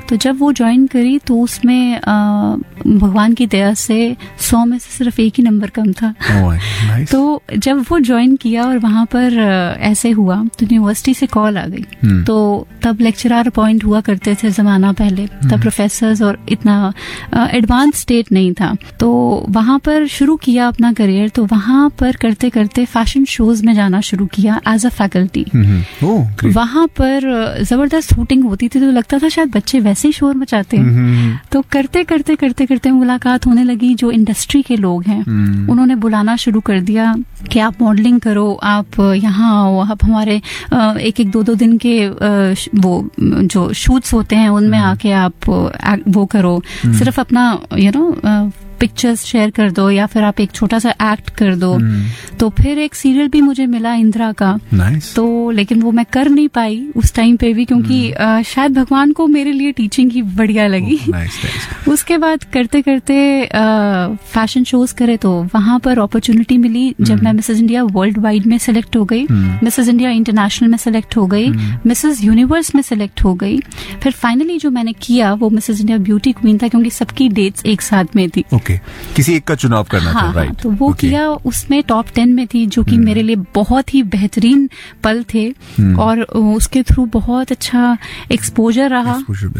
तो जब वो ज्वाइन करी तो उसमें भगवान की दया से 100 में से सिर्फ एक ही नंबर कम था। nice. तो जब वो ज्वाइन किया और वहां पर ऐसे हुआ तो यूनिवर्सिटी से कॉल आ गई। तो तब लेक्चरर अपॉइंट हुआ करते थे जमाना पहले, तब प्रोफेसर्स और इतना एडवांस स्टेट नहीं था। तो वहां पर शुरू किया अपना करियर। तो वहां पर करते करते फैशन शोज में जाना शुरू किया एज अ फैकल्टी। वहां पर जबरदस्त शूटिंग होती थी तो लगता था शायद बच्चे वैसे ही शोर मचाते हैं। तो करते करते करते करते मुलाकात होने लगी। जो इंडस्ट्री के लोग हैं उन्होंने बुलाना शुरू कर दिया कि आप मॉडलिंग करो, आप यहाँ आओ, आप हमारे एक एक 2-2 दिन के वो जो शूट्स होते हैं उनमें आके आप वो करो, सिर्फ अपना पिक्चर्स शेयर कर दो या फिर आप एक छोटा सा एक्ट कर दो। तो फिर एक सीरियल भी मुझे मिला इंदिरा का। nice. तो लेकिन वो मैं कर नहीं पाई उस टाइम पे भी, क्योंकि शायद भगवान को मेरे लिए टीचिंग ही बढ़िया लगी। nice. उसके बाद करते करते फैशन शोज करे तो वहां पर अपॉर्चुनिटी मिली। जब मैं मिसेस इंडिया वर्ल्ड वाइड में सेलेक्ट हो गई, मिसेस इंडिया इंटरनेशनल में सेलेक्ट हो गई, मिसेस यूनिवर्स में सेलेक्ट हो गई। फिर फाइनली जो मैंने किया वो मिसेस इंडिया ब्यूटी क्वीन था, क्योंकि सबकी डेट्स एक साथ में थी। किसी एक का चुनाव करना था, राइट? तो वो किया, उसमें टॉप 10 में थी, जो कि मेरे लिए बहुत ही बेहतरीन पल थे और उसके थ्रू बहुत अच्छा एक्सपोजर रहा।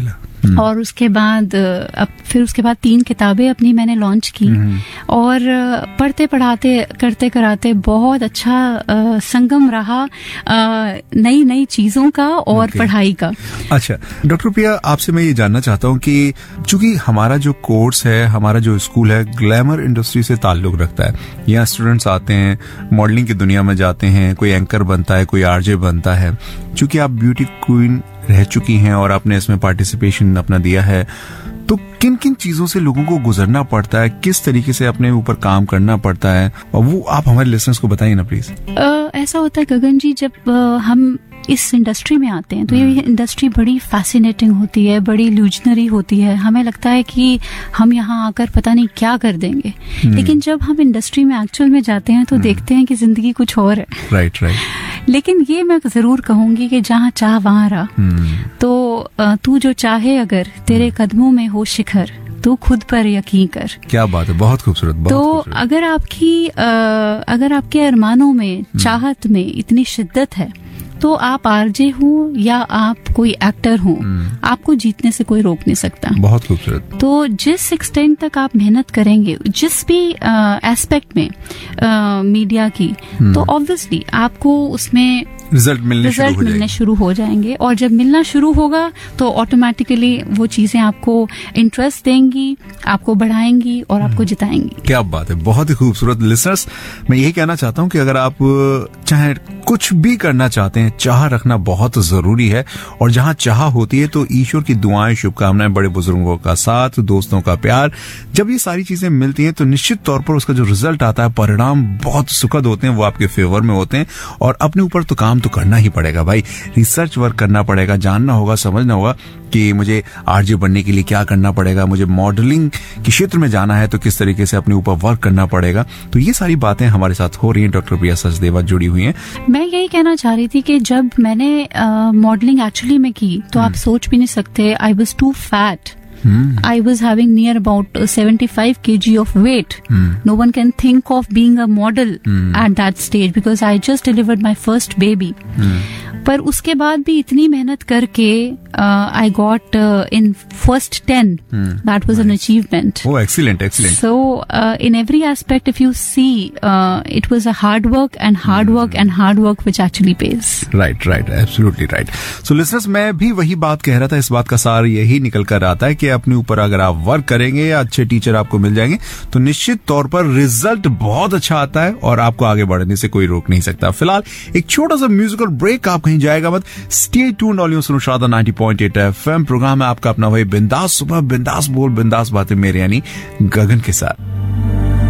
और उसके बाद फिर उसके बाद 3 किताबें अपनी मैंने लॉन्च की और पढ़ते पढ़ाते करते कराते बहुत अच्छा संगम रहा नई नई चीजों का और पढ़ाई का। अच्छा डॉक्टर प्रिया, आपसे मैं ये जानना चाहता हूँ कि चूंकि हमारा जो कोर्स है, हमारा जो स्कूल है, ग्लैमर इंडस्ट्री से ताल्लुक रखता है। यहाँ स्टूडेंट्स आते हैं, मॉडलिंग की दुनिया में जाते हैं, कोई एंकर बनता है, कोई आरजे बनता है। चूंकि आप ब्यूटी क्वीन रह चुकी हैं और आपने इसमें पार्टिसिपेशन अपना दिया है, तो किन किन चीजों से लोगों को गुजरना पड़ता है, किस तरीके से अपने ऊपर काम करना पड़ता है, और वो आप हमारे लिसनर्स को बताइए ना प्लीज। ऐसा होता है गगन जी, जब हम इस इंडस्ट्री में आते हैं तो ये इंडस्ट्री बड़ी फैसिनेटिंग होती है, बड़ी इल्यूजनरी होती है। हमें लगता है कि हम यहाँ आकर पता नहीं क्या कर देंगे, लेकिन जब हम इंडस्ट्री में एक्चुअल में जाते हैं तो देखते हैं कि जिंदगी कुछ और है। राइट। लेकिन ये मैं जरूर कहूंगी कि जहाँ चाह वहाँ रहा। तो तू जो चाहे अगर तेरे कदमों में हो शिखर, तू खुद पर यकीन कर। क्या बात है, बहुत खूबसूरत। तो अगर आपके अरमानों में, चाहत में इतनी शिद्दत है तो आप आरजे हो या आप कोई एक्टर हो, आपको जीतने से कोई रोक नहीं सकता। बहुत खूबसूरत। तो जिस एक्सटेंट तक आप मेहनत करेंगे, जिस भी एस्पेक्ट में मीडिया की, तो ऑब्वियसली आपको उसमें रिजल्ट मिलने शुरू हो जाएंगे। और जब मिलना शुरू होगा तो ऑटोमेटिकली वो चीजें आपको इंटरेस्ट देंगी, आपको बढ़ाएंगी और आपको जिताएंगी। क्या बात है, बहुत ही खूबसूरत। लिसनर्स, मैं यही कहना चाहता हूँ कि अगर आप चाहे कुछ भी करना चाहते हैं, चाह रखना बहुत जरूरी है। और जहाँ चाह होती है तो ईश्वर की दुआएं, शुभकामनाएं, बड़े बुजुर्गों का साथ, दोस्तों का प्यार, जब ये सारी चीजें मिलती हैं तो निश्चित तौर पर उसका जो रिजल्ट आता है, परिणाम बहुत सुखद होते हैं, वो आपके फेवर में होते हैं। और अपने ऊपर तो काम तो करना ही पड़ेगा भाई, रिसर्च वर्क करना पड़ेगा, जानना होगा, समझना होगा कि मुझे आरजे बनने के लिए क्या करना पड़ेगा, मुझे मॉडलिंग के क्षेत्र में जाना है तो किस तरीके से अपने ऊपर वर्क करना पड़ेगा। तो ये सारी बातें हमारे साथ हो रही हैं। डॉक्टर प्रिया सचदेवा जुड़ी हुई हैं। मैं यही कहना चाह रही थी कि जब मैंने मॉडलिंग एक्चुअली में की तो आप सोच भी नहीं सकते, I was to fat. I was having near about 75 kg of weight. No one can think of being a model at that stage because I just delivered my first baby. पर उसके बाद भी इतनी मेहनत करके I got in first 10. That was an achievement. Oh, excellent. So in every aspect, if you see, it was a hard work which actually pays. Right, absolutely right. So listeners, मैं भी वही बात कह रहा था, इस बात का सार यही निकल कर आता है कि अपने ऊपर अगर आप वर्क करेंगे, अच्छे टीचर आपको मिल जाएंगे तो निश्चित तौर पर रिजल्ट बहुत अच्छा आता है और आपको आगे बढ़ने से कोई रोक नहीं सकता। फिलहाल एक छोटा सा म्यूजिकल ब्रेक, आप कहीं जाएगा मत, स्टे ट्यून्ड ऑन सुनो शादा 90.8 FM। प्रोग्राम है आपका अपना वही बिंदास सुबह, बिंदास बोल, बिंदास बातें मेरे यानी गगन के साथ।